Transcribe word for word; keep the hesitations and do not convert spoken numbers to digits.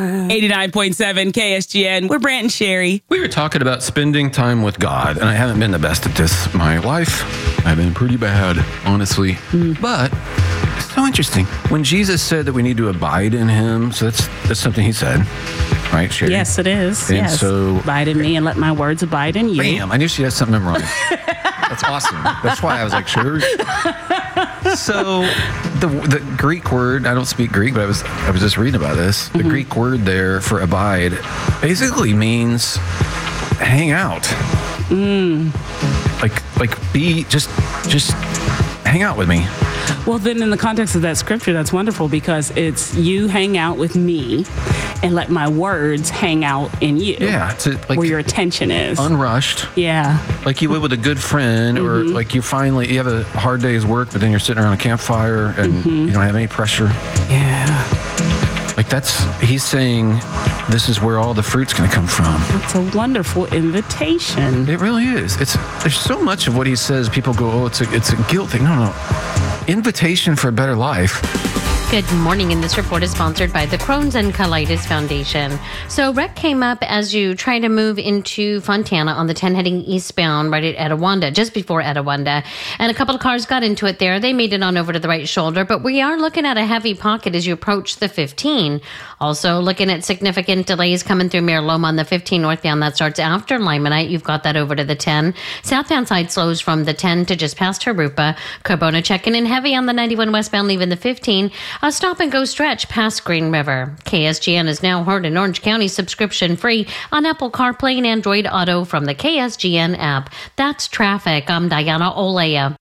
eighty-nine point seven K S G N. We're Brant and Sherry. We were talking about spending time with God, and I haven't been the best at this my life. I've been pretty bad, honestly. Mm. But it's so interesting. When Jesus said that we need to abide in him, so that's that's something he said, right, Sherry? Yes, it is. And yes. so, abide in me and let my words abide in you. Bam, I knew she had something memorized. That's awesome. That's why I was like, sure. So the the Greek word, I don't speak Greek, but I was I was just reading about this. The mm-hmm. Greek word there for abide basically means hang out. Mm. Like like be just just hang out with me. Well, then in the context of that scripture, that's wonderful because it's you hang out with me and let my words hang out in you. Yeah. To, like, where your attention is. Unrushed. Yeah. Like you live with a good friend mm-hmm. or like you finally, you have a hard day's work, but then you're sitting around a campfire and mm-hmm. you don't have any pressure. Yeah. Like that's, he's saying this is where all the fruit's going to come from. It's a wonderful invitation. It really is. It's, there's so much of what he says, people go, oh, it's a, it's a guilt thing. No, no. Invitation for a better life. Good morning, and this report is sponsored by the Crohn's and Colitis Foundation. So, wreck came up as you try to move into Fontana on the ten heading eastbound right at Etiwanda, just before Etiwanda. And a couple of cars got into it there. They made it on over to the right shoulder, but we are looking at a heavy pocket as you approach the fifteen. Also, looking at significant delays coming through Mira Loma on the fifteen northbound. That starts after Limonite. You've got that over to the ten. Southbound side slows from the ten to just past Harupa. Carbona checking in heavy on the ninety-one westbound, leaving the fifteen. A stop-and-go stretch past Green River. K S G N is now heard in Orange County subscription-free on Apple CarPlay and Android Auto from the K S G N app. That's traffic. I'm Diana Olea.